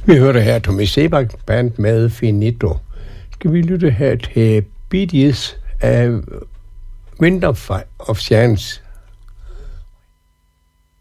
Vi hørte her Tommy Sebak Band med Finito. Skal vi lytte her til Bee Gees af Wind of Chance.